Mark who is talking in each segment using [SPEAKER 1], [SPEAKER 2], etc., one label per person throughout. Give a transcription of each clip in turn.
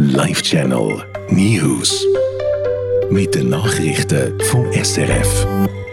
[SPEAKER 1] Live Channel News. Mit den Nachrichten vom SRF.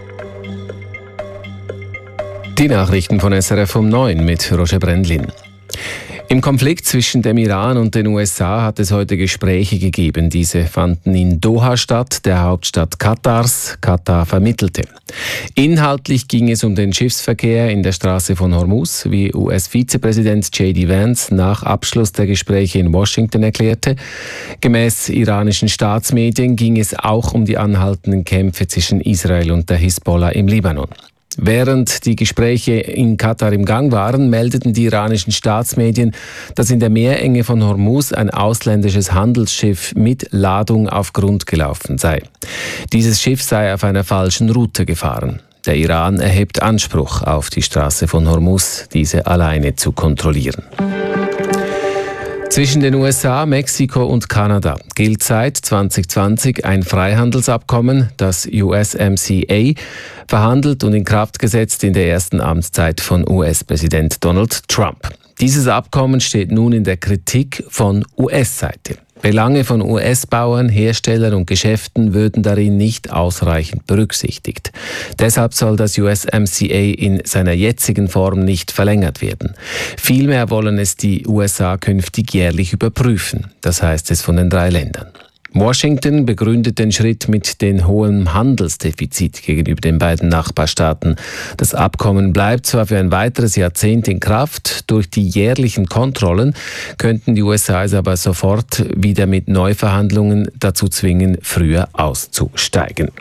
[SPEAKER 2] Die Nachrichten von SRF um 9 mit Roger Brendlin. Im Konflikt zwischen dem Iran und den USA hat es heute Gespräche gegeben. Diese fanden in Doha statt, der Hauptstadt Katars. Katar vermittelte. Inhaltlich ging es um den Schiffsverkehr in der Straße von Hormuz, wie US-Vizepräsident J.D. Vance nach Abschluss der Gespräche in Washington erklärte. Gemäß iranischen Staatsmedien ging es auch um die anhaltenden Kämpfe zwischen Israel und der Hisbollah im Libanon. Während die Gespräche in Katar im Gang waren, meldeten die iranischen Staatsmedien, dass in der Meerenge von Hormuz ein ausländisches Handelsschiff mit Ladung auf Grund gelaufen sei. Dieses Schiff sei auf einer falschen Route gefahren. Der Iran erhebt Anspruch auf die Straße von Hormuz, diese alleine zu kontrollieren. Zwischen den USA, Mexiko und Kanada gilt seit 2020 ein Freihandelsabkommen, das USMCA, verhandelt und in Kraft gesetzt in der ersten Amtszeit von US-Präsident Donald Trump. Dieses Abkommen steht nun in der Kritik von US-Seite. Belange von US-Bauern, Herstellern und Geschäften würden darin nicht ausreichend berücksichtigt. Deshalb soll das USMCA in seiner jetzigen Form nicht verlängert werden. Vielmehr wollen es die USA künftig jährlich überprüfen. Das heißt es von den 3 Ländern. Washington begründet den Schritt mit dem hohen Handelsdefizit gegenüber den beiden Nachbarstaaten. Das Abkommen bleibt zwar für ein weiteres Jahrzehnt in Kraft. Durch die jährlichen Kontrollen könnten die USA es aber sofort wieder mit Neuverhandlungen dazu zwingen, früher auszusteigen.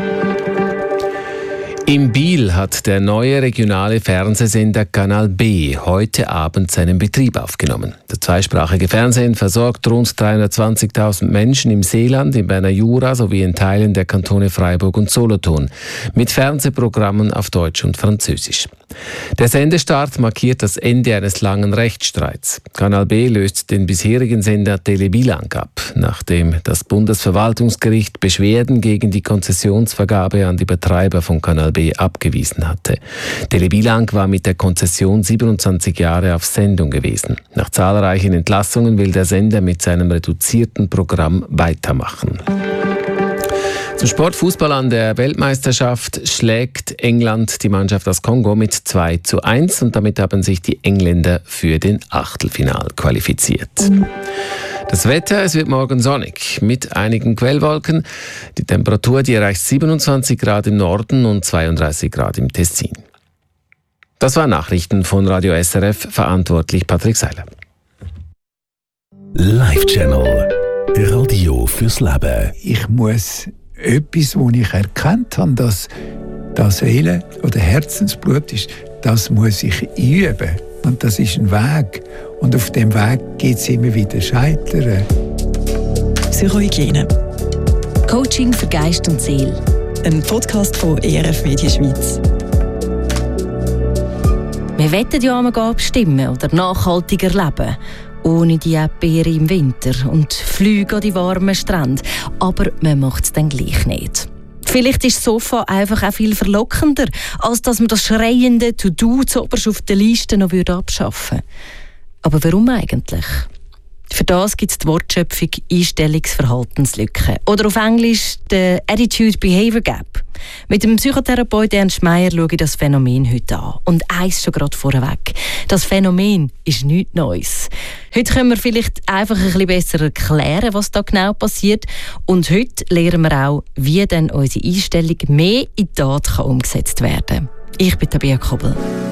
[SPEAKER 2] In Biel hat der neue regionale Fernsehsender Kanal B heute Abend seinen Betrieb aufgenommen. Das zweisprachige Fernsehen versorgt rund 320.000 Menschen im Seeland, im Berner Jura sowie in Teilen der Kantone Freiburg und Solothurn mit Fernsehprogrammen auf Deutsch und Französisch. Der Sendestart markiert das Ende eines langen Rechtsstreits. Kanal B löst den bisherigen Sender Telebilang ab, nachdem das Bundesverwaltungsgericht Beschwerden gegen die Konzessionsvergabe an die Betreiber von Kanal B abgewiesen hatte. Telebilang war mit der Konzession 27 Jahre auf Sendung gewesen. Nach zahlreichen Entlassungen will der Sender mit seinem reduzierten Programm weitermachen. Zum Sportfußball an der Weltmeisterschaft schlägt England die Mannschaft aus Kongo mit 2:1 und damit haben sich die Engländer für den Achtelfinal qualifiziert. Das Wetter, es wird morgen sonnig mit einigen Quellwolken. Die Temperatur, die erreicht 27 Grad im Norden und 32 Grad im Tessin. Das waren Nachrichten von Radio SRF, verantwortlich Patrick Seiler.
[SPEAKER 1] Live Channel Radio fürs Leben.
[SPEAKER 3] Ich muss etwas, das ich erkannt habe, dass das Seele- oder Herzensblut ist, das muss ich üben. Und das ist ein Weg. Und auf dem Weg geht es immer wieder Scheitern.
[SPEAKER 4] Psychohygiene.
[SPEAKER 5] Coaching für Geist und Seele.
[SPEAKER 4] Ein Podcast von ERF Media Schweiz.
[SPEAKER 5] Wir wollen ja einmal abstimmen oder nachhaltiger leben. Ohne die Erdbeeren im Winter und Flüge an die warmen Strände. Aber man macht es dann gleich nicht. Vielleicht ist das Sofa einfach auch viel verlockender, als dass man das schreiende To-Do zuoberst auf der Liste noch abschaffen würde. Aber warum eigentlich? Für das gibt es die Wortschöpfung Einstellungsverhaltenslücke. Oder auf Englisch die Attitude-Behavior Gap. Mit dem Psychotherapeut Ernst Meier schaue ich das Phänomen heute an. Und eins schon gerade vorweg. Das Phänomen ist nichts Neues. Heute können wir vielleicht einfach ein bisschen besser erklären, was da genau passiert. Und heute lernen wir auch, wie dann unsere Einstellung mehr in die Tat umgesetzt werden kann. Ich bin Tabea Kobel.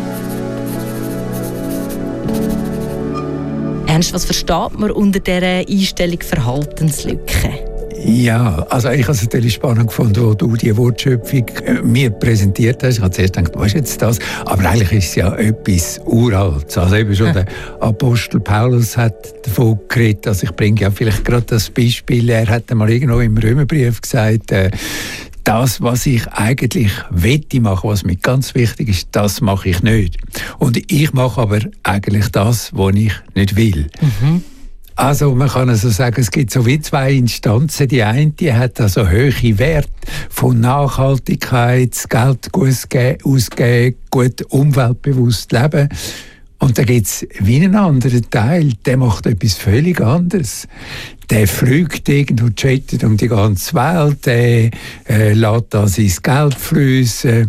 [SPEAKER 5] Ernst, was versteht man unter dieser Einstellung Verhaltenslücke?
[SPEAKER 3] Ja, also ich habe es natürlich spannend gefunden, wo du die Wortschöpfung mir präsentiert hast. Ich habe zuerst gedacht, was ist jetzt das? Aber eigentlich ist es ja etwas Uraltes. Also eben schon der Apostel Paulus hat davon geredet. Also ich bringe ja vielleicht gerade das Beispiel. Er hat einmal irgendwo im Römerbrief gesagt, das, was ich eigentlich wette machen, was mir ganz wichtig ist, das mache ich nicht. Und ich mache aber eigentlich das, was ich nicht will. Mhm. Also man kann also sagen, es gibt so wie 2 Instanzen. Die eine, die hat also hohe Werte von Nachhaltigkeit, Geld ausgeben, gut umweltbewusst leben. Und da gibt es wie einen anderen Teil, der macht etwas völlig anderes. Der fliegt irgendwo, jettet um die ganze Welt, der lässt da sein Geld fließen,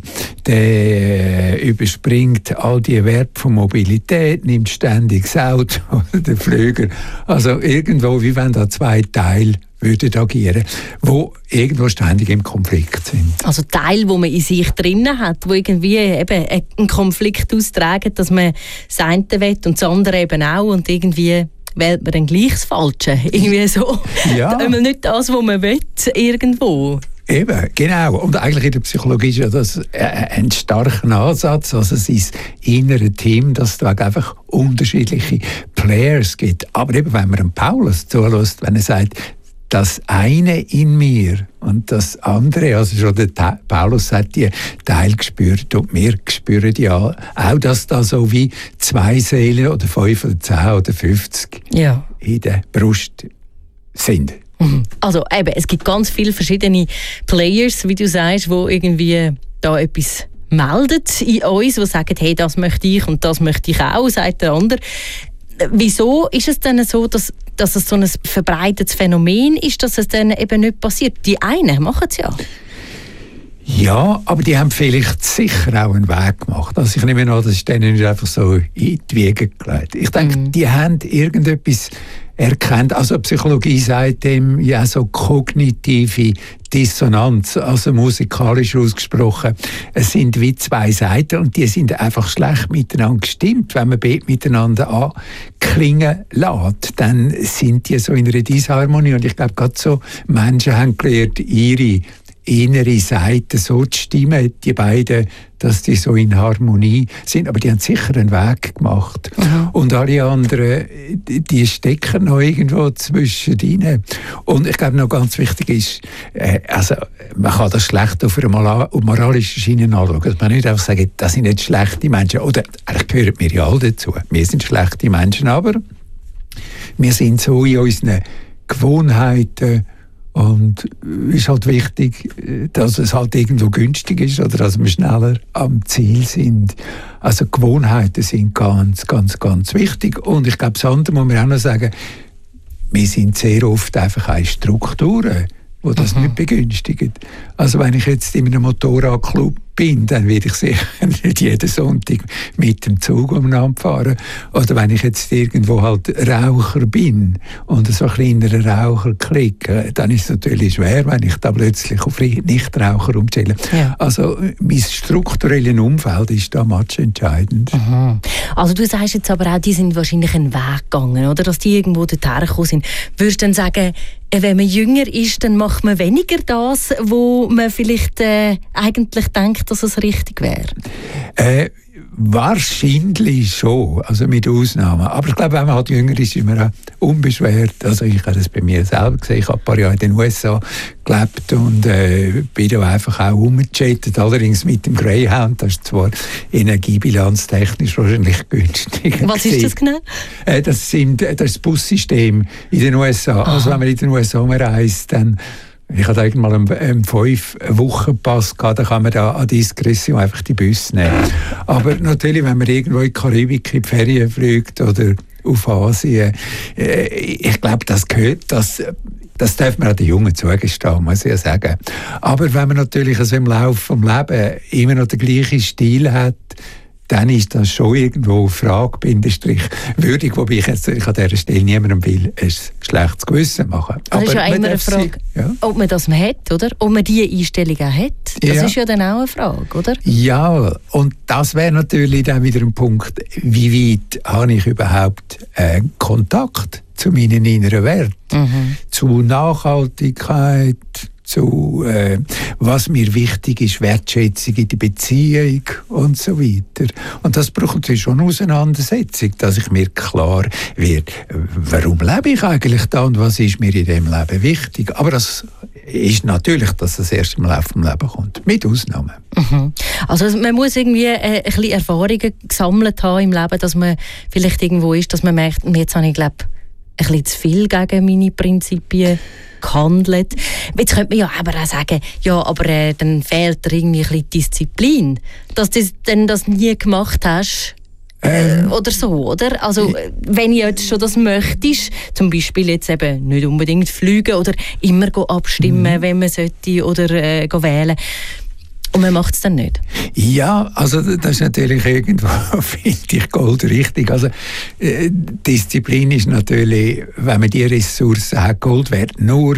[SPEAKER 3] der überspringt all die Werte von Mobilität, nimmt ständig das Auto oder den Flüger. Also irgendwo, wie wenn da zwei Teile würden agieren, die irgendwo ständig im Konflikt sind.
[SPEAKER 5] Also Teile, die man in sich drinnen hat, die irgendwie eben einen Konflikt austragen, dass man das eine will und das andere eben auch und irgendwie wählt man dann gleich das Falsche. Irgendwie so.
[SPEAKER 3] Ja.
[SPEAKER 5] Nicht das, was man will, irgendwo.
[SPEAKER 3] Eben, genau. Und eigentlich in der Psychologie ist ja das ein starker Ansatz, also sein innere Team, dass es da einfach unterschiedliche Players gibt. Aber eben, wenn man dem Paulus zulässt, wenn er sagt, das eine in mir und das andere, also schon der Paulus hat die Teil gespürt und wir spüren ja auch, dass da so wie zwei Seelen oder 5 oder 10 oder 50 in der Brust sind.
[SPEAKER 5] Also eben, es gibt ganz viele verschiedene Players, wie du sagst, die irgendwie da etwas melden in uns, die sagen, hey, das möchte ich und das möchte ich auch, sagt der andere. Wieso ist es denn so, dass es so ein verbreitetes Phänomen ist, dass es dann eben nicht passiert? Die einen machen es ja.
[SPEAKER 3] Ja, aber die haben vielleicht sicher auch einen Weg gemacht. Also ich nehme an, das ist denen nicht einfach so in die Wiege gelegt. Ich denke, die haben irgendetwas erkannt. Also Psychologie sagt dem ja so kognitive Dissonanz, also musikalisch ausgesprochen. Es sind wie zwei Seiten und die sind einfach schlecht miteinander gestimmt. Wenn man miteinander anklingen lässt, dann sind die so in einer Disharmonie. Und ich glaube, gerade so Menschen haben gelernt, ihre innere Seite so zu stimmen, die beiden, dass die so in Harmonie sind. Aber die haben sicher einen Weg gemacht. Und alle anderen, die stecken noch irgendwo zwischendrin. Und ich glaube, noch ganz wichtig ist, also man kann das schlecht auf einer moralischen Schiene anschauen. Also man nicht einfach sagen, das sind nicht schlechte Menschen. Oder eigentlich gehören wir ja alle dazu. Wir sind schlechte Menschen, aber wir sind so in unseren Gewohnheiten. Und es ist halt wichtig, dass es halt irgendwo günstig ist oder dass wir schneller am Ziel sind. Also Gewohnheiten sind ganz, ganz, ganz wichtig. Und ich glaube, das andere muss man auch noch sagen, wir sind sehr oft einfach auch Strukturen, die das nicht begünstigen. Also wenn ich jetzt in einem Motorradclub bin, dann werde ich sicher nicht jeden Sonntag mit dem Zug umeinander fahren. Oder wenn ich jetzt irgendwo halt Raucher bin und so ein kleiner Raucher klicke, dann ist es natürlich schwer, wenn ich da plötzlich auf Nichtraucher umstelle. Ja. Also mein strukturelles Umfeld ist da matchentscheidend.
[SPEAKER 5] Also du sagst jetzt aber auch, die sind wahrscheinlich einen Weg gegangen, oder? Dass die irgendwo dorthin gekommen sind. Würdest du dann sagen, wenn man jünger ist, dann macht man weniger das, wo man vielleicht eigentlich denkt, dass es richtig wäre?
[SPEAKER 3] Wahrscheinlich schon, also mit Ausnahmen. Aber ich glaube, wenn man halt jünger ist, ist man auch unbeschwert. Also ich habe das bei mir selber gesehen. Ich habe ein paar Jahre in den USA gelebt und bin da einfach auch rumgechattet. Allerdings mit dem Greyhound. Das ist zwar energiebilanztechnisch wahrscheinlich günstig.
[SPEAKER 5] Was ist das genau?
[SPEAKER 3] Das ist das Bussystem in den USA. Also wenn man in den USA reist, dann ich hatte irgendwann einen 5-Wochen-Pass gehabt, da kann man da an Diskretion einfach die Busse nehmen. Aber natürlich, wenn man irgendwo in die Karibik in die Ferien fliegt oder auf Asien, ich glaube, das gehört, das darf man auch den Jungen zugestehen, muss ich ja sagen. Aber wenn man natürlich also im Laufe des Lebens immer noch den gleichen Stil hat, dann ist das schon irgendwo Frage, Bindestrich, würdig, wobei ich jetzt an dieser Stelle niemandem will ein schlechtes Gewissen machen.
[SPEAKER 5] Das ist ja immer eine Frage, ob man das hat, oder? Ob man diese Einstellung auch hat. Das ist ja dann auch eine Frage, oder?
[SPEAKER 3] Ja, und das wäre natürlich dann wieder ein Punkt, wie weit habe ich überhaupt Kontakt zu meinen inneren Werten, zu Nachhaltigkeit, zu was mir wichtig ist, Wertschätzung in der Beziehung und so weiter. Und das braucht natürlich schon eine Auseinandersetzung, dass ich mir klar werde, warum lebe ich eigentlich da und was ist mir in diesem Leben wichtig. Aber das ist natürlich, dass das erst im Laufe des Lebens kommt, mit Ausnahmen.
[SPEAKER 5] Also man muss irgendwie ein bisschen Erfahrungen gesammelt haben im Leben, dass man vielleicht irgendwo ist, dass man merkt, jetzt habe ich, glaube ein bisschen zu viel gegen meine Prinzipien gehandelt. Jetzt könnte man ja aber auch sagen, ja, aber dann fehlt dir irgendwie ein bisschen Disziplin. Dass du denn das nie gemacht hast, oder so, oder? Also, wenn ich jetzt schon das möchtest, zum Beispiel jetzt eben nicht unbedingt fliegen oder immer abstimmen, wenn man sollte, oder wählen. Und man macht es dann nicht?
[SPEAKER 3] Ja, also das ist natürlich irgendwo, finde ich, goldrichtig. Also Disziplin ist natürlich, wenn man die Ressourcen hat, Gold wert. Nur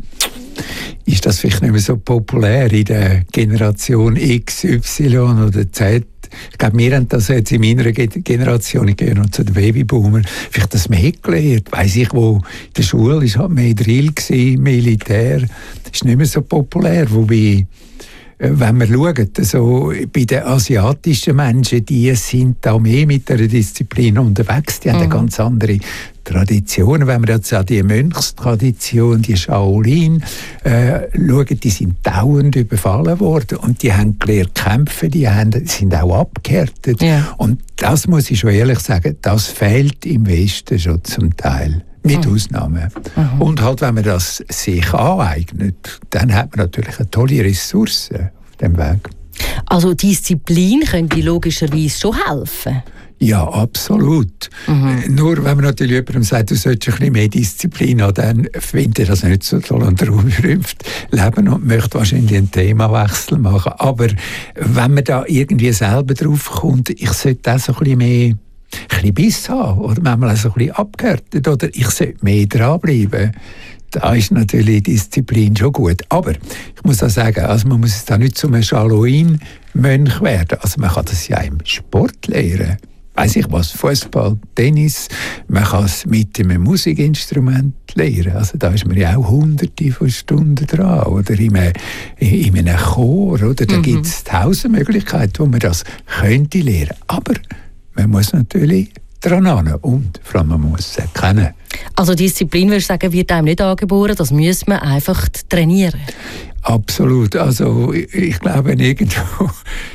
[SPEAKER 3] ist das vielleicht nicht mehr so populär in der Generation X, Y oder Z. Ich glaube, wir haben das jetzt in meiner Generation, ich gehe noch zu den Babyboomer, vielleicht das mehr gelernt. Weiss ich, wo in der Schule war halt mehr Drill gewesen, Militär. Das ist nicht mehr so populär, wobei, wenn wir schauen, so bei den asiatischen Menschen, die sind da mehr mit der Disziplin unterwegs, die haben eine ganz andere Traditionen. Wenn wir jetzt an die Mönchstradition, die Shaolin schauen, die sind dauernd überfallen worden und die haben gelernt kämpfen, die sind auch abgehärtet. Ja. Und das muss ich schon ehrlich sagen, das fehlt im Westen schon zum Teil. Mit Ausnahmen. Und halt, wenn man das sich aneignet, dann hat man natürlich eine tolle Ressource auf dem Weg.
[SPEAKER 5] Also Disziplin könnte logischerweise schon helfen?
[SPEAKER 3] Ja, absolut. Nur wenn man natürlich jemandem sagt, du solltest ein bisschen mehr Disziplin haben, dann findet er das nicht so toll und berühmt leben und möchte wahrscheinlich einen Themawechsel machen. Aber wenn man da irgendwie selber drauf kommt, ich sollte auch so ein bisschen mehr Biss haben oder manchmal auch so ein bisschen abgehärtet oder ich sollte mehr dranbleiben. Da ist natürlich Disziplin schon gut. Aber ich muss auch sagen, also man muss da nicht zum Shaolin-Mönch werden. Also man kann das ja im Sport lernen. Weiss ich was, Fußball, Tennis, man kann es mit einem Musikinstrument lernen. Also da ist man ja auch hunderte von Stunden dran. Oder in einem Chor, oder? Da gibt es 1000 Möglichkeiten, wo man das könnte lernen. Aber man muss natürlich dran hin und vor allem man muss es erkennen.
[SPEAKER 5] Also Disziplin, würdest du sagen, wird einem nicht angeboren, das muss man einfach trainieren?
[SPEAKER 3] Absolut. Also ich glaube irgendwo,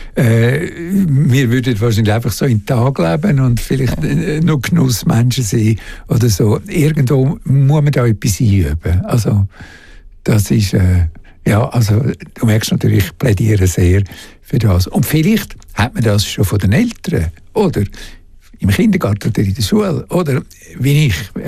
[SPEAKER 3] wir würden wahrscheinlich einfach so in den Tag leben und vielleicht noch Genussmenschen sein oder so. Irgendwo muss man da etwas einüben. Also das ist, ja, also du merkst natürlich, ich plädiere sehr für das. Und vielleicht hat man das schon von den Eltern, oder im Kindergarten oder in der Schule. Oder wie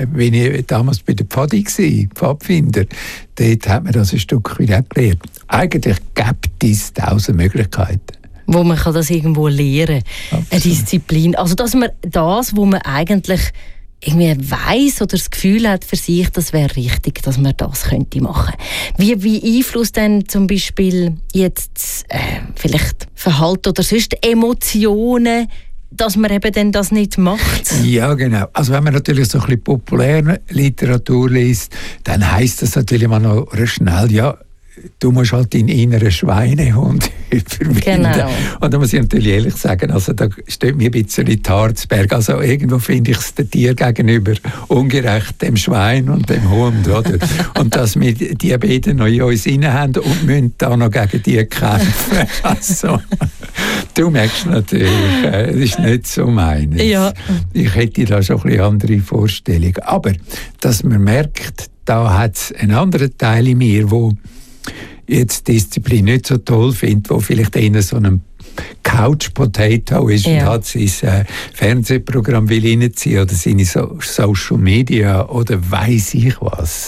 [SPEAKER 3] ich damals bei der Pfadi war, Pfadfinder, dort hat man das ein Stück wieder gelernt. Eigentlich gibt es 1000 Möglichkeiten.
[SPEAKER 5] Wo man kann das irgendwo lernen kann. Eine Disziplin. Also dass man das, wo man eigentlich irgendwie weiss oder das Gefühl hat für sich, das wäre richtig, dass man das könnte machen. Wie beeinflusst denn zum Beispiel jetzt vielleicht Verhalten oder sonst Emotionen, dass man eben dann das nicht macht?
[SPEAKER 3] Ja, genau. Also wenn man natürlich so ein bisschen populäre Literatur liest, dann heisst das natürlich mal noch schnell, ja, du musst halt deinen inneren Schweinehund überwinden. Genau. Und da muss ich natürlich ehrlich sagen, also da steht mir ein bisschen die Harzberg. Also irgendwo finde ich es dem Tier gegenüber ungerecht, dem Schwein und dem Hund, oder? Und dass wir die beiden noch in uns rein haben und müssen da noch gegen die kämpfen. Also, du merkst natürlich, das ist nicht so meines. Ja. Ich hätte da schon ein bisschen andere Vorstellungen. Aber, dass man merkt, da hat es einen anderen Teil in mir, wo jetzt Disziplin nicht so toll findet, wo vielleicht eher so ein Couch-Potato ist und hat sein Fernsehprogramm will reinziehen oder seine Social Media oder weiss ich was.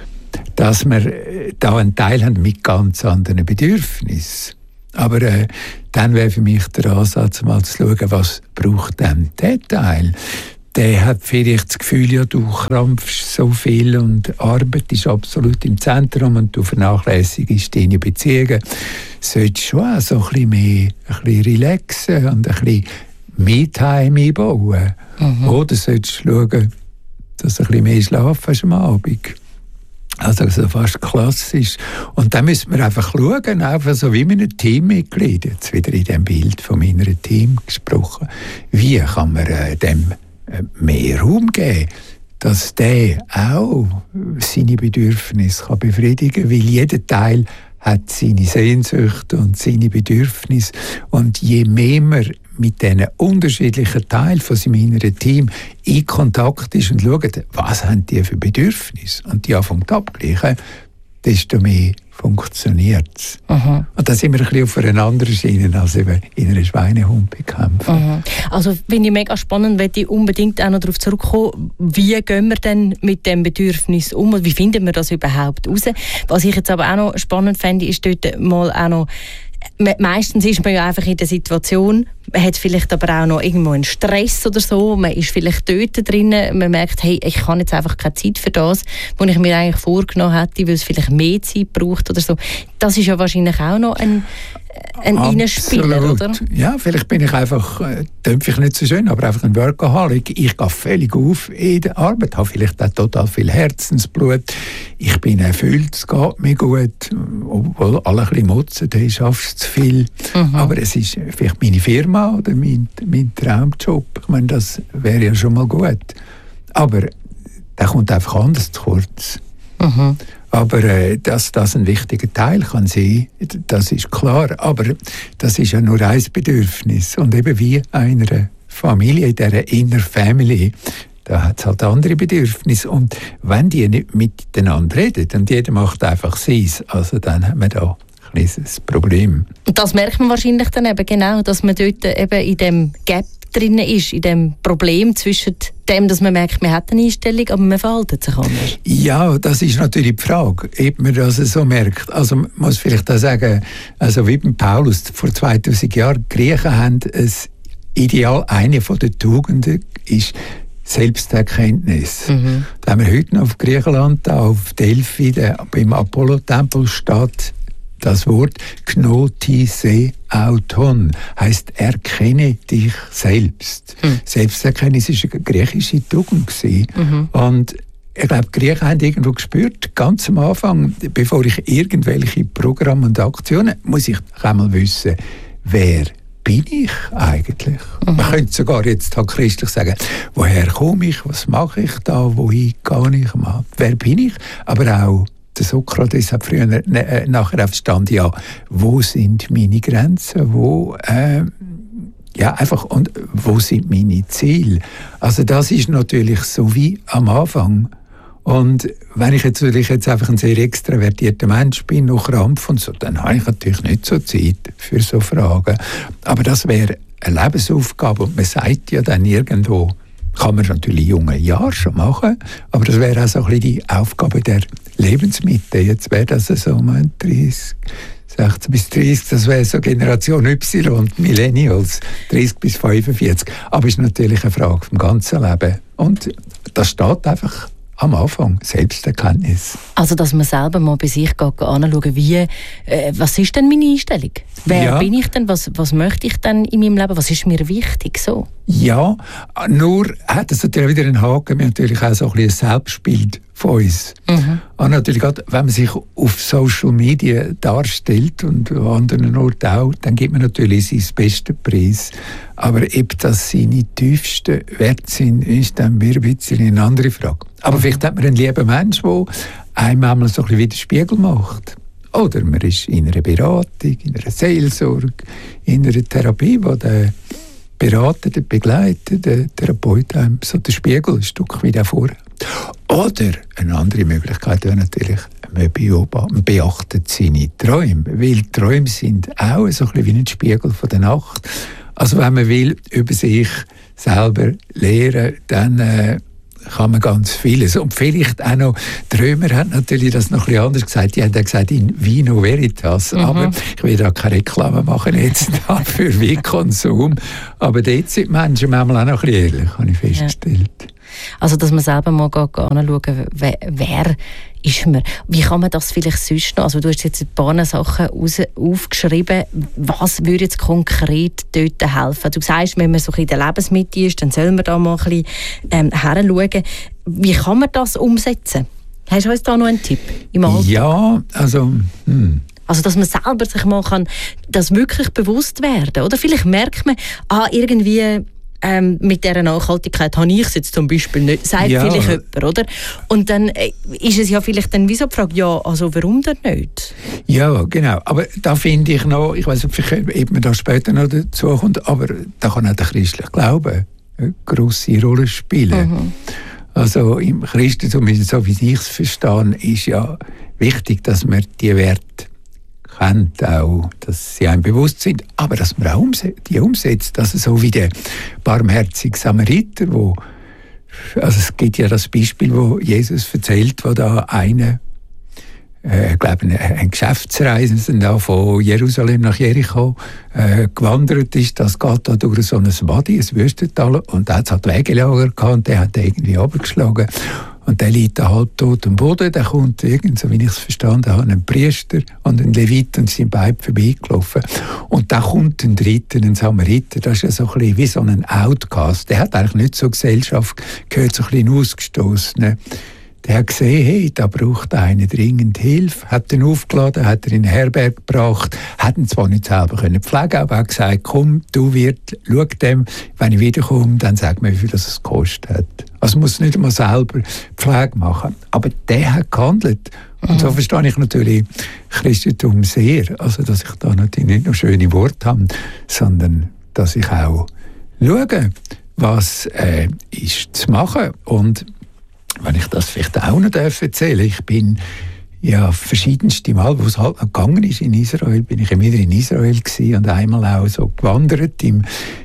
[SPEAKER 3] Dass wir da einen Teil haben mit ganz anderen Bedürfnissen. Aber dann wäre für mich der Ansatz, mal zu schauen, was braucht denn der Teil? Der hat vielleicht das Gefühl, ja, du krampfst so viel und Arbeit ist absolut im Zentrum und du vernachlässigst deine Beziehungen. Du solltest schon auch so ein bisschen relaxen und ein bisschen Me-Time einbauen. Oder solltest du schauen, dass du ein bisschen mehr Schlaf hast am Abend. Also so fast klassisch. Und dann müssen wir einfach schauen, einfach so wie mit einem Teammitglied, jetzt wieder in dem Bild von meinem Team gesprochen, wie kann man dem mehr Raum geben, dass der auch seine Bedürfnisse befriedigen kann, weil jeder Teil hat seine Sehnsucht und seine Bedürfnisse. Und je mehr man mit diesen unterschiedlichen Teilen von seinem inneren Team in Kontakt ist und schaut, was haben die für Bedürfnisse und die anfangen abgleichen, desto mehr funktioniert es. Und da sind wir ein bisschen auf einer anderen Schiene als eben in einer Schweinehundbekämpfung.
[SPEAKER 5] Also finde ich mega spannend, wenn ich unbedingt auch noch darauf zurückkommen, wie gehen wir denn mit dem Bedürfnis um und wie finden wir das überhaupt raus? Was ich jetzt aber auch noch spannend fände, ist dort mal auch noch, meistens ist man ja einfach in der Situation, man hat vielleicht aber auch noch irgendwo einen Stress oder so, man ist vielleicht dort drin, man merkt, hey, ich habe jetzt einfach keine Zeit für das, was ich mir eigentlich vorgenommen hätte, weil es vielleicht mehr Zeit braucht oder so. Das ist ja wahrscheinlich auch noch ein Innenspieler, oder?
[SPEAKER 3] Ja, vielleicht bin ich einfach, ich nicht so schön, aber einfach ein Workaholic. Ich gehe völlig auf in der Arbeit, habe vielleicht auch total viel Herzensblut. Ich bin erfüllt, es geht mir gut, obwohl alle ein bisschen motzen, ich schaffe zu viel. Aber es ist vielleicht meine Firma oder mein Traumjob. Ich meine, das wäre ja schon mal gut. Aber der kommt einfach anders zu kurz. Aber dass das ein wichtiger Teil kann sein, das ist klar. Aber das ist ja nur ein Bedürfnis. Und eben wie einer Familie, in dieser Inner Family, da hat es halt andere Bedürfnisse. Und wenn die nicht miteinander reden und jeder macht einfach seins, also dann haben wir da ein kleines Problem.
[SPEAKER 5] Und das merkt man wahrscheinlich dann eben genau, dass man dort eben in dem Gap drin ist, in dem Problem zwischen dem, dass man merkt, man hat eine Einstellung, aber man verhält sich anders.
[SPEAKER 3] Ja, das ist natürlich die Frage, ob man das so merkt. Also man muss vielleicht auch sagen, also wie beim Paulus vor 2000 Jahren, die Griechen haben ein Ideal, eine von den Tugenden ist Selbsterkenntnis. Da haben wir heute noch auf Griechenland, da auf Delphi, beim Apollo-Tempel steht das Wort Gnotise auton, heisst erkenne dich selbst. Selbsterkenntnis war eine griechische Tugend. Und ich glaube, die Griechen haben irgendwo gespürt, ganz am Anfang, bevor ich irgendwelche Programme und Aktionen, muss ich einmal wissen, wer bin ich eigentlich? Man könnte sogar jetzt halt christlich sagen, woher komme ich, was mache ich da, wohin gehe ich mal, wer bin ich, aber auch der Sokrates hat früher nachher verstanden, ja, wo sind meine Grenzen, wo einfach, und wo sind meine Ziele? Also das ist natürlich so wie am Anfang. Und wenn ich jetzt einfach ein sehr extravertierter Mensch bin, noch Krampf und so, dann habe ich natürlich nicht so Zeit für so Fragen. Aber das wäre eine Lebensaufgabe und man sagt ja dann irgendwo, kann man natürlich in jungen Jahren schon machen, aber das wäre auch so ein bisschen die Aufgabe der Lebensmitte. Jetzt wäre das so 30, 16 bis 30, das wäre so Generation Y und Millennials, 30 bis 45. Aber es ist natürlich eine Frage vom ganzen Leben. Und das steht einfach am Anfang, Selbsterkenntnis.
[SPEAKER 5] Also, dass man selber mal bei sich anschauen, was ist denn meine Einstellung? Wer bin ich denn? Was möchte ich denn in meinem Leben? Was ist mir wichtig? So?
[SPEAKER 3] Ja, nur hat es natürlich wieder einen Haken. Wir haben natürlich auch so ein bisschen ein Selbstbild von uns. Und natürlich gerade, wenn man sich auf Social Media darstellt und an anderen Orten auch, dann gibt man natürlich seinen besten Preis. Aber ob das seine tiefsten Werte sind, ist dann wieder ein bisschen eine andere Frage. Aber vielleicht hat man einen lieben Mensch, der einem einmal so ein bisschen wieder Spiegel macht. Oder man ist in einer Beratung, in einer Seelsorge, in einer Therapie, wo der Berater, der Begleiter, der Therapeut einem so den Spiegel ein Stück wieder vor. Oder eine andere Möglichkeit wäre natürlich, man beachtet seine Träume, weil Träume sind auch so ein bisschen wie ein Spiegel von der Nacht. Also wenn man will über sich selber lernen, dann kann man ganz vieles. Und vielleicht auch noch, die Römer haben natürlich das noch ein bisschen anders gesagt. Die haben ja gesagt, in vino veritas. Aber ich will da keine Reklame machen jetzt für Weinkonsum. Aber dort sind die Menschen manchmal auch noch ein bisschen ehrlich, habe ich festgestellt.
[SPEAKER 5] Ja. Also, dass man selber mal anschauen, wer ist man? Wie kann man das vielleicht sonst noch? Also, du hast jetzt ein paar Sachen aufgeschrieben. Was würde jetzt konkret dort helfen? Du sagst, wenn man so in der Lebensmitte ist, dann soll man da mal ein bisschen heranschauen. Wie kann man das umsetzen? Hast du uns da noch einen Tipp im Alltag?
[SPEAKER 3] Ja, also...
[SPEAKER 5] Also, dass man selber sich mal das wirklich bewusst werden. Oder vielleicht merkt man, irgendwie... mit dieser Nachhaltigkeit habe ich es jetzt zum Beispiel nicht, sagt vielleicht jemand, oder? Und dann ist es ja vielleicht dann wie so die Frage, ja, also warum denn nicht?
[SPEAKER 3] Ja, genau. Aber da finde ich noch, ich weiss nicht, ob man da später noch dazu kommt, aber da kann auch der christliche Glaube eine grosse Rolle spielen. Also im Christentum, so wie ich es verstehe, ist ja wichtig, dass man die Werte kennt, auch, dass sie einem bewusst sind, aber dass man auch die umsetzt. Also so wie der barmherzige Samariter, also es gibt ja das Beispiel, wo Jesus erzählt, wo da einer ein Geschäftsreisender von Jerusalem nach Jericho gewandert ist. Das geht da durch so ein Wadi, ein Wüstental, und da hat es Wegelager gehabt und der hat irgendwie runtergeschlagen. Und der liegt da halbtot am Boden. Da kommt so wie ich es verstanden habe, ein Priester und ein Levit und sind beide vorbeigelaufen. Und da kommt ein Dritter, ein Samariter. Das ist ja so ein bisschen wie so ein Outcast. Der hat eigentlich nicht zur Gesellschaft gehört, so ein bisschen ausgestoßen. Der hat gesehen, hey, da braucht einer dringend Hilfe, hat ihn aufgeladen, hat er in eine Herberge gebracht, hat ihn zwar nicht selber pflegen können, aber hat gesagt, komm, du Wirt, schau dem, wenn ich wiederkomme, dann sag mir, wie viel das es gekostet hat. Also muss nicht einmal selber Pflege machen. Aber der hat gehandelt. Und so verstehe ich natürlich Christentum sehr. Also, dass ich da natürlich nicht nur schöne Worte habe, sondern dass ich auch schaue, was ist zu machen. Und wenn ich das vielleicht auch noch erzählen darf, ich bin ja verschiedenste Mal, wo es halt noch gegangen ist in Israel, bin ich immer wieder in Israel gewesen und einmal auch so gewandert im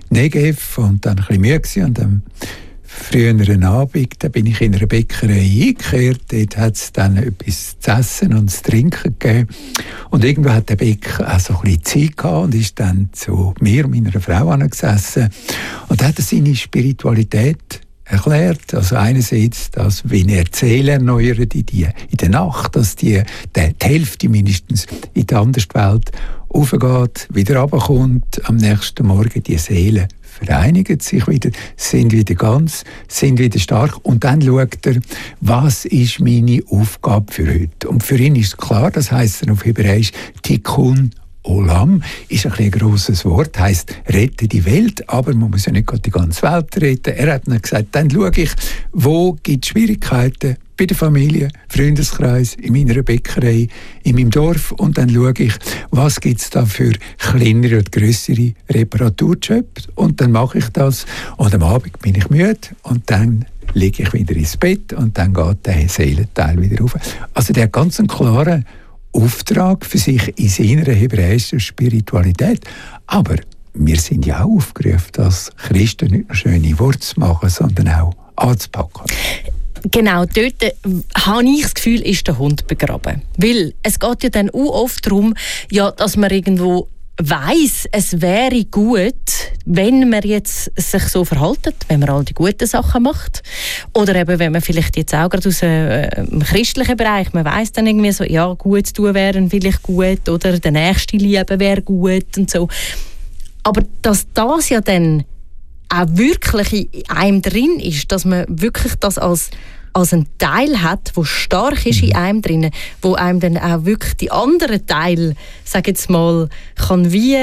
[SPEAKER 3] Negev und dann ein bisschen müde gewesen. Und am früheren Abend, da bin ich in einer Bäckerei eingekehrt, dort hat es dann etwas zu essen und zu trinken gegeben. Und irgendwo hat der Bäcker auch so ein bisschen Zeit gehabt und ist dann zu mir, meiner Frau, angesessen und hat seine Spiritualität erklärt. Also einerseits, dass, wie er Seele erneuert in der Nacht, dass die Hälfte mindestens in die Anderswelt aufgeht, wieder runterkommt, am nächsten Morgen die Seele vereinigen sich wieder, sind wieder ganz, sind wieder stark und dann schaut er, was ist meine Aufgabe für heute. Und für ihn ist klar, das heisst auf Hebräisch Tikkun Olam, ist ein grosses Wort, heisst rette die Welt, aber man muss ja nicht die ganze Welt retten. Er hat dann gesagt, dann schaue ich, wo gibt es Schwierigkeiten bei der Familie, Freundeskreis, in meiner Bäckerei, in meinem Dorf, und dann schaue ich, was gibt es da für kleinere und grössere Reparaturjobs, und dann mache ich das und am Abend bin ich müde und dann lege ich wieder ins Bett und dann geht der Seelenteil wieder rauf. Also der hat ganz einen klaren Auftrag für sich in seiner hebräischen Spiritualität. Aber wir sind ja auch aufgerufen, als Christen nicht nur schöne Worte zu machen, sondern auch anzupacken.
[SPEAKER 5] Genau, dort habe ich das Gefühl, ist der Hund begraben. Weil es geht ja dann auch oft darum, ja, dass man irgendwo weiss, es wäre gut, wenn man jetzt sich so verhaltet, wenn man all die guten Sachen macht. Oder eben, wenn man vielleicht jetzt auch gerade aus dem christlichen Bereich, man weiss dann irgendwie so, ja, gut zu tun wäre vielleicht gut, oder der Nächste lieben wäre gut und so. Aber dass das ja dann auch wirklich in einem drin ist, dass man wirklich das als einen Teil hat, der stark ist in einem drin, wo einem dann auch wirklich die anderen Teile, sag jetzt mal, kann wie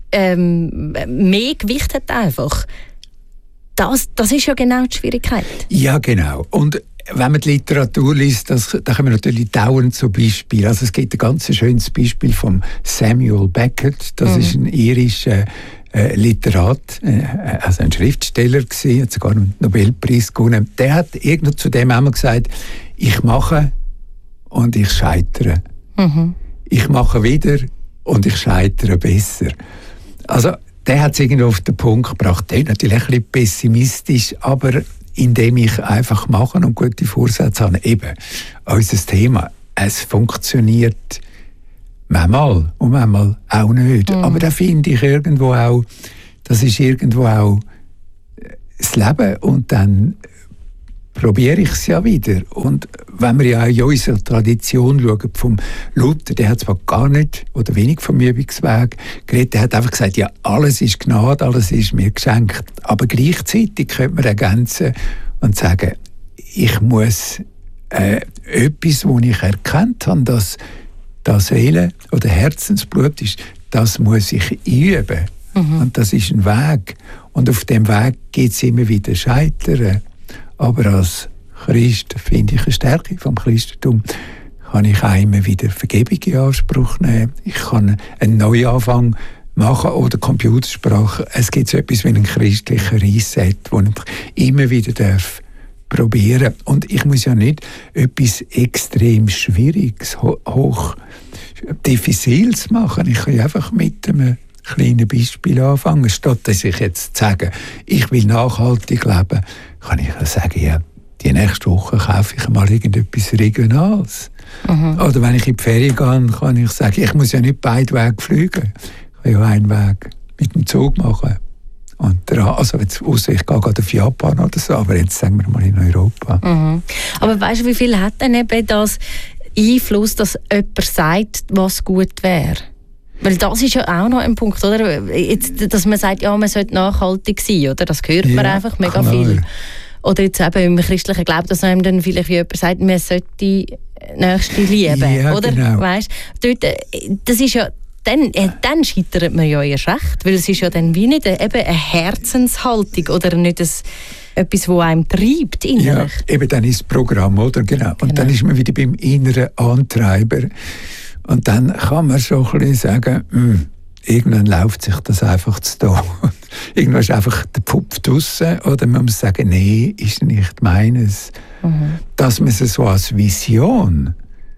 [SPEAKER 5] mehr Gewicht hat einfach. Das ist ja genau die Schwierigkeit. Ja,
[SPEAKER 3] genau. Und wenn man die Literatur liest, da können wir natürlich dauernd so Beispiele. Also es gibt ein ganz schönes Beispiel von Samuel Beckett. Das ist ein irischer Literat, also ein Schriftsteller gewesen, hat sogar einen Nobelpreis gewonnen. Der hat irgendwo zu dem einmal gesagt, ich mache und ich scheitere. Ich mache wieder und ich scheitere besser. Also der hat es irgendwo auf den Punkt gebracht. Der ist natürlich ein bisschen pessimistisch, aber indem ich einfach mache und gute Vorsätze habe, eben unser Thema, es funktioniert manchmal und manchmal auch nicht. Aber da finde ich irgendwo auch, das ist irgendwo auch das Leben, und dann probiere ich es ja wieder. Und wenn wir ja auch in unserer Tradition schauen, vom Luther, der hat zwar gar nicht oder wenig vom Übungsweg geredet, der hat einfach gesagt, ja, alles ist Gnade, alles ist mir geschenkt. Aber gleichzeitig könnte man ergänzen und sagen, ich muss etwas, das ich erkannt habe, dass das Seele- oder Herzensblut ist, das muss ich üben. Und das ist ein Weg. Und auf dem Weg gibt es immer wieder Scheitern. Aber als Christ finde ich eine Stärke vom Christentum, kann ich auch immer wieder Vergebung in Anspruch nehmen. Ich kann einen Neuanfang machen oder Computersprache. Es gibt so etwas wie einen christlichen Reset, wo ich immer wieder probieren. Und ich muss ja nicht etwas extrem Schwieriges, hoch diffiziles machen. Ich kann ja einfach mit einem kleinen Beispiel anfangen. Statt dass ich jetzt sage, ich will nachhaltig leben, kann ich ja sagen, ja, die nächste Woche kaufe ich mal irgendetwas Regionales. Oder wenn ich in die Ferien gehe, kann ich sagen, ich muss ja nicht beide Wege fliegen. Ich kann ja einen Weg mit dem Zug machen. Und also jetzt, ausser ich gehe gerade auf Japan oder so, aber jetzt sagen wir mal in Europa.
[SPEAKER 5] Aber weißt du, wie viel hat denn eben das Einfluss, dass jemand sagt, was gut wäre? Weil das ist ja auch noch ein Punkt, oder? Jetzt, dass man sagt, ja, man sollte nachhaltig sein, oder? Das hört man einfach mega viel. Oder jetzt eben im christlichen Glauben, dass einem dann vielleicht wie jemand sagt, man sollte die Nächste lieben,
[SPEAKER 3] ja,
[SPEAKER 5] oder?
[SPEAKER 3] Genau.
[SPEAKER 5] Weißt, dort, das ist ja, dann scheitert man ja erst recht, weil es ist ja dann wie nicht eben eine Herzenshaltung oder nicht etwas, das einem treibt innerlich.
[SPEAKER 3] Ja, eben dann ist das Programm, oder? Genau. Und dann ist man wieder beim inneren Antreiber. Und dann kann man schon ein bisschen sagen, irgendwann läuft sich das einfach zu tun. Irgendwann ist einfach der Pupf draussen. Oder man muss sagen, nee, ist nicht meines. Dass man es so als Vision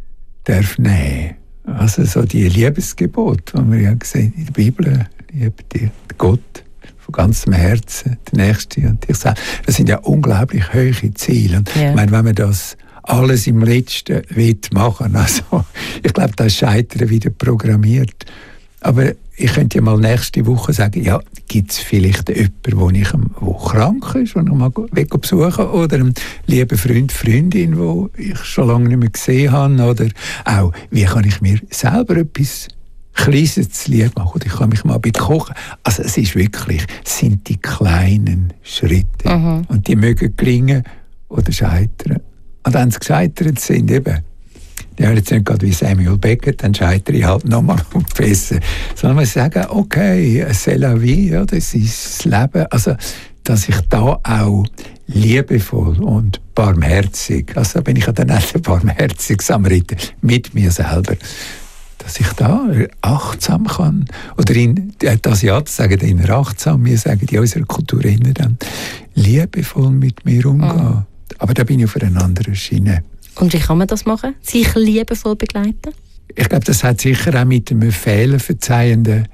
[SPEAKER 3] darf nehmen. Also so die Liebesgebot, die wir ja sehen in der Bibel, liebe dir Gott von ganzem Herzen, der Nächste und dich selbst. Das sind ja unglaublich hohe Ziele. Und ich meine, wenn man das alles im Letzten machen will, also ich glaube, das Scheitern wieder programmiert. Aber ich könnte ja mal nächste Woche sagen, ja, gibt es vielleicht jemanden, der krank ist, den ich mal besuchen oder einen lieben Freund, Freundin, den ich schon lange nicht mehr gesehen habe, oder auch, wie kann ich mir selber etwas Kleines zu lieb machen, oder ich kann mich mal ein bisschen kochen. Also es ist wirklich, es sind die kleinen Schritte. Und die mögen gelingen oder scheitern. Und wenn sie gescheitert sind, eben, ja, jetzt nicht gerade wie Samuel Beckett, dann scheitere ich halt nochmal und besser. Sondern wir sagen, okay, c'est la vie, ja, das ist das Leben. Also, dass ich da auch liebevoll und barmherzig, also bin ich ja dann auch der barmherzige Samariter mit mir selber, dass ich da achtsam kann. Oder die Asiaten sagen immer achtsam, wir sagen in unserer Kultur immer dann liebevoll mit mir umgehen. Aber da bin ich auf einer anderen Schiene.
[SPEAKER 5] Und wie kann man das machen? Sich liebevoll begleiten?
[SPEAKER 3] Ich glaube, das hat sicher auch mit einem fehlerverzeihenden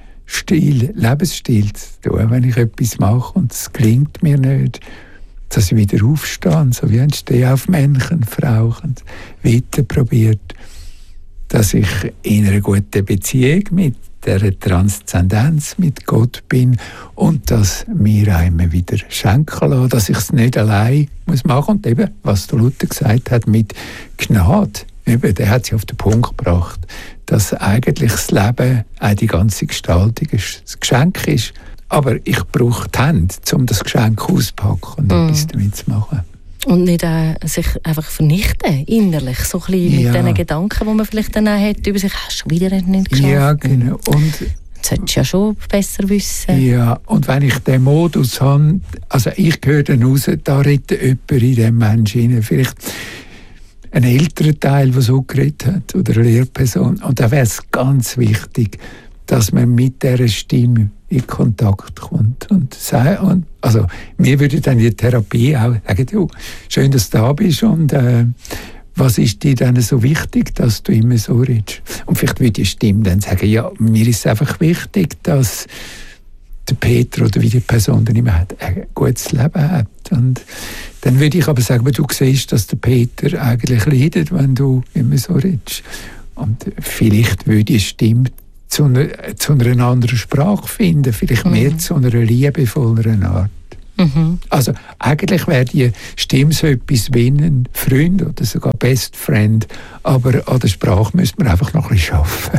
[SPEAKER 3] Lebensstil zu tun. Wenn ich etwas mache und es gelingt mir nicht, dass ich wieder aufstehe, so wie ein Stehaufmännchen, Frauchen, weiter probiert, dass ich in einer guten Beziehung mit der Transzendenz mit Gott bin und dass mir einmal wieder schenken lassen, dass ich es nicht allein muss machen. Und eben, was der Luther gesagt hat mit Gnade, eben, der hat sich auf den Punkt gebracht, dass eigentlich das Leben, auch die ganze Gestaltung, ein Geschenk ist. Aber ich brauche die Hände, um das Geschenk auszupacken und etwas damit zu machen.
[SPEAKER 5] Und nicht sich einfach vernichten, innerlich, so ein bisschen mit den Gedanken, die man vielleicht dann auch hat, über sich, hast du wieder nicht geschafft.
[SPEAKER 3] Ja, genau. Und
[SPEAKER 5] das solltest du ja schon besser wissen.
[SPEAKER 3] Ja, und wenn ich den Modus habe, also ich höre dann raus, da redet jemand in diesem Menschen rein, vielleicht ein älterer Teil, der so geredet hat, oder eine Lehrperson. Und da wäre es ganz wichtig, dass man mit dieser Stimme in Kontakt kommt. Und also, wir würden dann in der Therapie auch sagen, du, schön, dass du da bist und was ist dir denn so wichtig, dass du immer so redest? Und vielleicht würde die Stimme dann sagen, ja, mir ist einfach wichtig, dass der Peter oder wie die Person dann immer hat, ein gutes Leben hat. Und dann würde ich aber sagen, du siehst, dass der Peter eigentlich leidet, wenn du immer so redest. Und vielleicht würde die Stimme zu einer anderen Sprache finden, vielleicht mehr zu einer liebevolleren Art. Also eigentlich wäre die Stimme so etwas wie ein Freund oder sogar Best Friend, aber an der Sprache müsste man einfach noch ein bisschen arbeiten.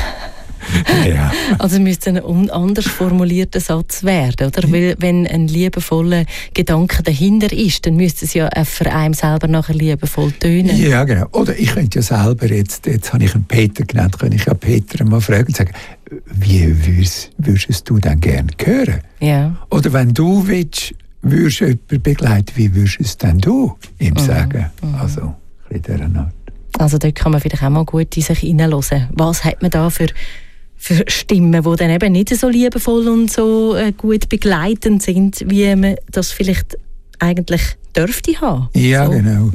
[SPEAKER 3] Ja.
[SPEAKER 5] Also müsste ein anders formulierter Satz werden, oder? Weil wenn ein liebevoller Gedanke dahinter ist, dann müsste es ja für einen selber nachher liebevoll tönen.
[SPEAKER 3] Ja, genau. Oder ich könnte ja selber, jetzt habe ich einen Peter genannt, könnte ich ja Peter mal fragen und sagen, wie würdest du denn gerne hören?
[SPEAKER 5] Ja.
[SPEAKER 3] Oder wenn du würdest jemanden begleiten, wie würdest denn du ihm sagen? Also, ein bisschen dieser Art.
[SPEAKER 5] Also dort kann man vielleicht auch mal gut in sich hineinhören. Was hat man da für Stimmen, die dann eben nicht so liebevoll und so gut begleitend sind, wie man das vielleicht eigentlich dürfte haben.
[SPEAKER 3] Ja,
[SPEAKER 5] so.
[SPEAKER 3] Genau.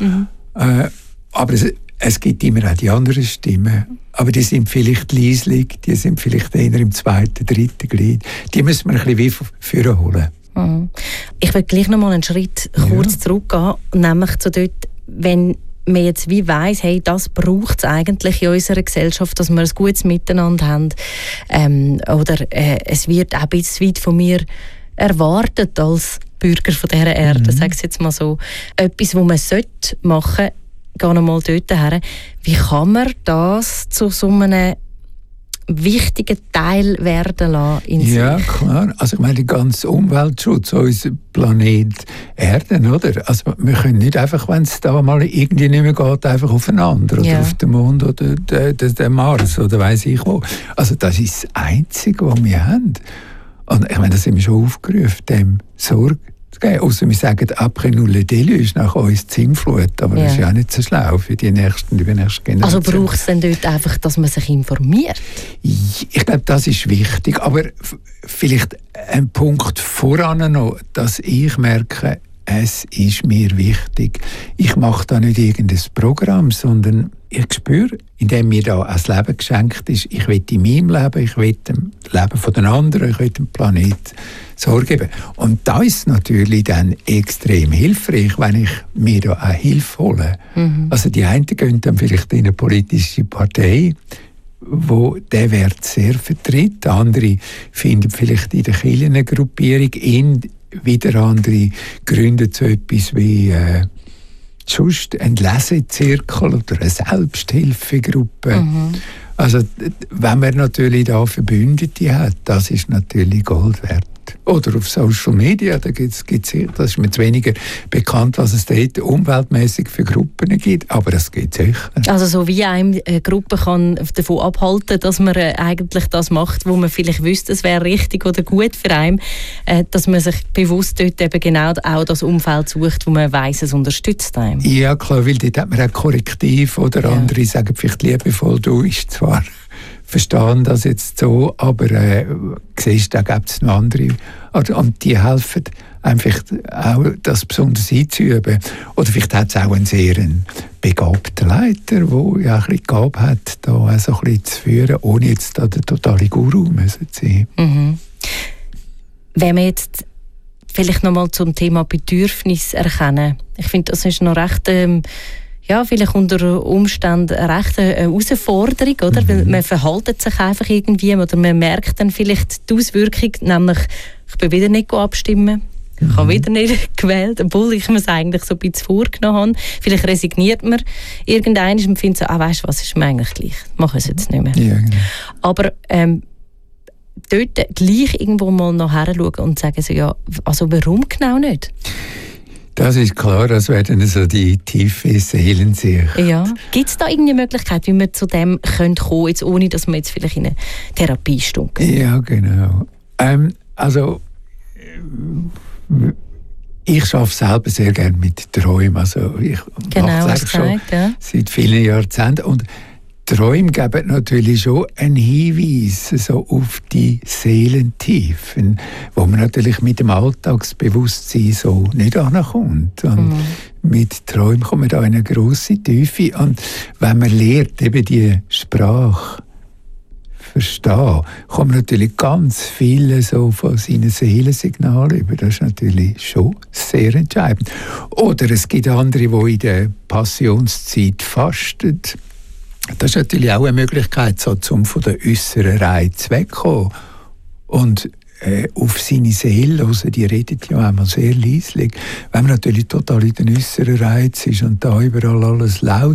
[SPEAKER 3] Aber es gibt immer auch die anderen Stimmen. Aber die sind vielleicht leislich, die sind vielleicht eher im zweiten, dritten Glied. Die müssen wir ein bisschen wie vorholen.
[SPEAKER 5] Ich will gleich noch mal einen Schritt kurz zurückgehen, nämlich zu dort, wenn man jetzt wie weiss, hey, das braucht es eigentlich in unserer Gesellschaft, dass wir ein gutes Miteinander haben. Oder es wird auch ein bisschen weit von mir erwartet als Bürger von dieser Erde, sage ich jetzt mal so. Etwas, was man machen sollte, gehen wir mal dort her. Wie kann man das zu so einem wichtigen Teil werden lassen in sich?
[SPEAKER 3] Ja, klar. Also ich meine, der ganze Umweltschutz, unser Planet Erde, oder? Also wir können nicht einfach, wenn es da mal irgendwie nicht mehr geht, einfach aufeinander oder auf den Mond oder den Mars oder weiss ich wo. Also das ist das Einzige, was wir haben. Und ich meine, da sind wir schon aufgerufen, dem Sorge zu geben. Ausser wir sagen, après nous le déluge, nach uns die Sintflut. Aber das ist ja auch nicht so schlau für die nächsten Generationen.
[SPEAKER 5] Also braucht es denn dort einfach, dass man sich informiert?
[SPEAKER 3] Ich glaube, das ist wichtig. Aber vielleicht ein Punkt voran noch, dass ich merke, es ist mir wichtig. Ich mache da nicht irgendein Programm, sondern ich spüre, indem mir da ein Leben geschenkt ist, ich will in meinem Leben, ich will dem Leben von den anderen, ich will dem Planeten Sorge geben. Und da ist es natürlich dann extrem hilfreich, wenn ich mir da auch Hilfe hole. Also die einen gehen dann vielleicht in eine politische Partei, wo der Wert sehr vertritt. Andere finden vielleicht in der Kirche eine Gruppierung, wieder andere gründen so etwas wie sonst ein Lesezirkel oder eine Selbsthilfegruppe. Also wenn man natürlich da Verbündete hat, das ist natürlich Gold wert. Oder auf Social Media, da gibt's, das ist mir zu weniger bekannt, was es dort umweltmäßig für Gruppen gibt, aber es gibt sicher.
[SPEAKER 5] Also so wie eine Gruppe kann davon abhalten, dass man eigentlich das macht, wo man vielleicht wüsste, es wäre richtig oder gut für einen, dass man sich bewusst dort eben genau auch das Umfeld sucht, wo man weiss, es unterstützt einen. Ja
[SPEAKER 3] klar, weil dort hat man auch Korrektiv oder andere sagen vielleicht liebevoll, du ist zwar verstehen das jetzt so, aber siehst, da gibt es noch andere. Und die helfen einfach auch, das besonders einzuüben. Oder vielleicht hat es auch einen sehr begabten Leiter, der ja ein bisschen Gabe hat, da auch so ein bisschen zu führen, ohne jetzt da der totale Guru zu sein.
[SPEAKER 5] Wenn wir jetzt vielleicht noch mal zum Thema Bedürfnis erkennen. Ich finde, das ist noch recht... vielleicht unter Umständen eine rechte Herausforderung, oder? Weil man verhaltet sich einfach irgendwie oder man merkt dann vielleicht die Auswirkung, nämlich ich bin wieder nicht abstimmen, ich habe wieder nicht gewählt, obwohl ich mir es eigentlich so ein bisschen vorgenommen habe. Vielleicht resigniert man irgendwann und findet so, weißt du was, ist mir eigentlich gleich, mache es jetzt nicht mehr.
[SPEAKER 3] Ja, genau.
[SPEAKER 5] Aber dort gleich irgendwo mal noch hinschauen und sagen so, ja, also warum genau nicht?
[SPEAKER 3] Das ist klar, das wäre dann so die tiefe Seelensicht.
[SPEAKER 5] Ja. Gibt es da irgendeine Möglichkeit, wie man zu dem kommen könnte, jetzt ohne dass man jetzt vielleicht in eine Therapie steckt?
[SPEAKER 3] Ja, genau. Ich arbeite selber sehr gerne mit Träumen. Also ich mache es schon seit vielen Jahrzehnten. Und Träume geben natürlich schon einen Hinweis so auf die Seelentiefen, wo man natürlich mit dem Alltagsbewusstsein so nicht ankommt. Und mit Träumen kommt man da in eine grosse Tiefe. Und wenn man lernt, eben die Sprache verstehen, kommt man natürlich ganz viele so von seinen Seelensignalen über. Das ist natürlich schon sehr entscheidend. Oder es gibt andere, die in der Passionszeit fasten. Das ist natürlich auch eine Möglichkeit, so, um von der äußeren Reiz wegzukommen. Und auf seine Seele hören, die redet ja einmal sehr leislich. Wenn man natürlich total in den äußeren Reiz ist und da überall alles laut